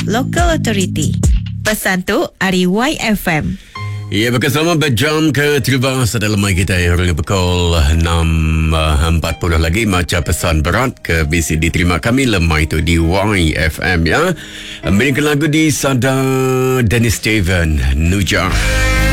Local Authority. Pesan tu Ari YFM. Ya, bersama berjam ke-13 dalam mai kita yang pukul 6.40 lagi macam pesan berat ke BCD. Terima kami lemai itu di YFM ya. Mereka lagu di Sada Dennis Steven Nuja.